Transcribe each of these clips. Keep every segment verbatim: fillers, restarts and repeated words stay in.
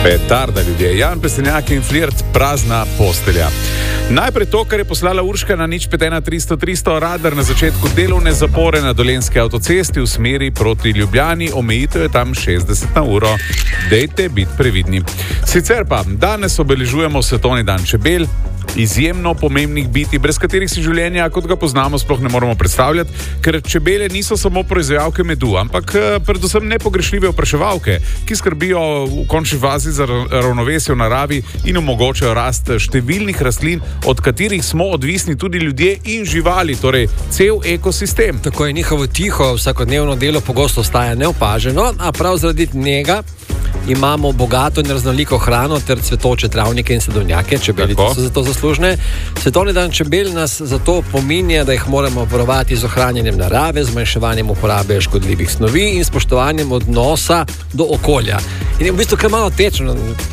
Petarda, ljudje. Jan Plestenjak in flirt, prazna postelja. Najprej to, kar je poslala Urška na nič pet ena tristo tristo, radar na začetku delovne zapore na Dolenjski avtocesti v smeri proti Ljubljani, omejitev je tam šestdeset na uro. Dejte biti previdni. Sicer pa, danes obeležujemo Svetovni dan čebel, izjemno pomembnih bitij, brez katerih si življenja, kot ga poznamo, sploh ne moremo predstavljati, ker čebele niso samo proizvajalke medu, ampak predvsem nepogrešljive opraševalke, ki skrbijo v končni fazi za ravnovesje v naravi in omogočajo rast številnih rastlin, od katerih smo odvisni tudi ljudje in živali, torej cel ekosistem. Tako je, njihovo tiho vsakodnevno delo pogosto ostaja neopaženo, a prav zaradi njega imamo bogato in raznoliko hrano ter cvetoče travnike in sadovnjake, čebelice so zato zaslužne. Svetovni dan čebel nas zato pominja, da jih moramo varovati z ohranjanjem narave, zmanjševanjem uporabe škodljivih snovi in spoštovanjem odnosa do okolja. In je v bistvu kar malo tečno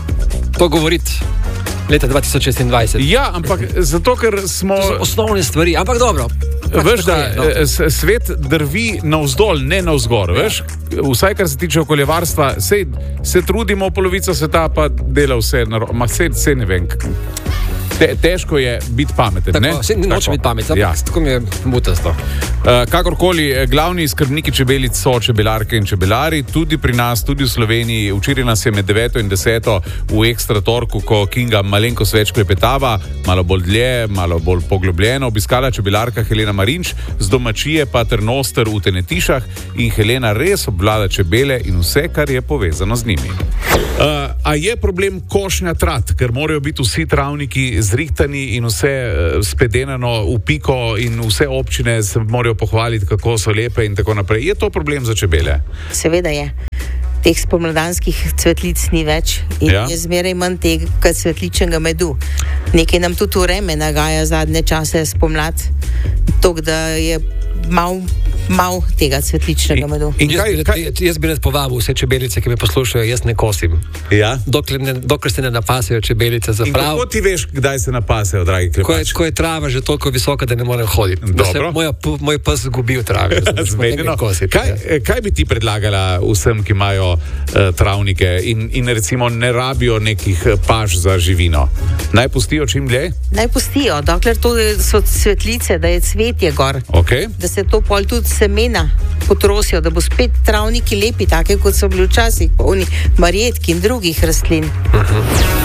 to govoriti leta dva tisoč šestindvajset. Ja, ampak zato, ker smo... To so osnovne stvari, ampak dobro. Veš, da je, no. Svet drvi navzdol, ne navzgor, ja. Veš? Vsaj, kar se tiče okoljevarstva, sej, se trudimo, polovica sveta pa dela vse, ma vse, vse ne vem. Te, težko je biti pameten, tako, ne? Se, ne noče biti pameten, ja. Tako mi je mutasto. Uh, kakorkoli, glavni skrbniki čebelic so čebelarke in čebelari, tudi pri nas, tudi v Sloveniji. Včeraj nas je med deveto in deseto v Ekstra torku, ko Kinga malenkost več klepetava, malo bolj dlje, malo bolj poglobljeno, obiskala čebelarka Helena Marinč, z domačije pa Trnoster v Tenetišah, in Helena res obvlada čebele in vse, kar je povezano z njimi. Uh, a je problem košnja trat, ker morajo biti vsi travniki zrihtani in vse uh, spedenano v piko in vse občine se morajo pohvaliti, kako so lepe in tako naprej. Je to problem za čebele? Seveda je. Teh spomladanskih cvetlic ni več in ja. Je zmeraj manj tega cvetličnega medu. Nekaj nam tudi vreme nagaja zadnje čase spomlad, tok da je mal, mal tega cvetličnega medu. In, in kaj, kaj? Jaz, jaz bi rad povabil vse čebelice, ki me poslušajo, jaz ne kosim. Ja? Dokler, ne, dokler se ne napasejo čebelice za prav. In kako ti veš, kdaj se napasejo, dragi klepač? Ko je, ko je trava že toliko visoka, da ne morem hoditi. Da se moja, moj pes zgubi v travi. Zmedeno. Kaj, kaj bi ti predlagala vsem, ki imajo uh, travnike in, in recimo ne rabijo nekih paš za živino? Naj pustijo čim dlje? Naj pustijo, dokler to so cvetlice, da je cvetje gor. Okay. Da se to pol tudi semena potrosijo, da bo spet travniki lepi, take kot so bili včasih, polni marjetki in drugih rastlin. Uh-huh.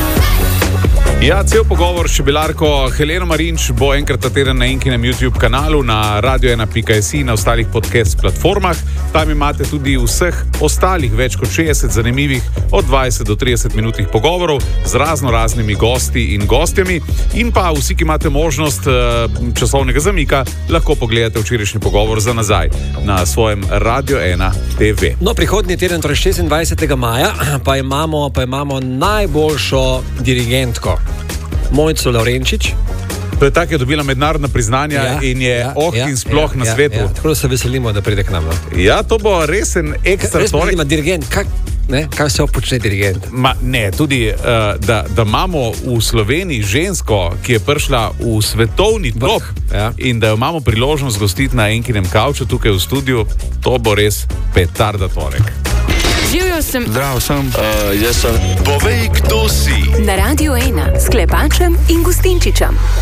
Ja, cel pogovor s čebelarko Heleno Marinč bo enkrat ta teden na Inkinem YouTube kanalu, na radio ena pika si, na ostalih podcast platformah. Tam imate tudi vseh ostalih več kot šestdeset zanimivih od dvajset do trideset minutnih pogovorov z razno raznimi gosti in gostjami. In pa vsi, ki imate možnost časovnega zamika, lahko pogledate včerajšnji pogovor za nazaj na svojem Radio ena te ve. No, prihodnji teden, torej šestindvajsetega maja, pa imamo, pa imamo najboljšo dirigentko. Mojco Lavrenčič. To je tako, je dobila mednarodna priznanja ja, in je ja, oh ja, in sploh ja, na svetu. Ja, ja. Tako da se veselimo, da pride k nam. No. Ja, to bo resen ekstra torek. Res dirigent, kak, ne, kaj se opočne dirigent? Ma, ne, tudi, uh, da, da imamo v Sloveniji žensko, ki je prišla v svetovni top ja. In da jo imamo priložnost gostiti na Enkinem kavču tukaj v studiu, to bo res petarda torek. Živjo sem. Zdrav sem. Uh, jaz sem. Povej, kdo si. Na Radio ena s Klepačem in Gustinčičem.